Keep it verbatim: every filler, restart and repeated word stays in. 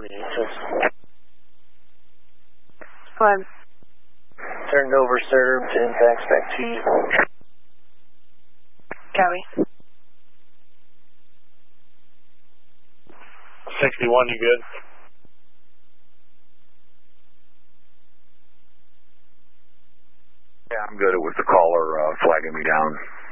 communications. Fine. Turned over, served, and fax back to you. Copy. sixty-one, you good? Yeah, I'm good. It was the caller uh, flagging me down.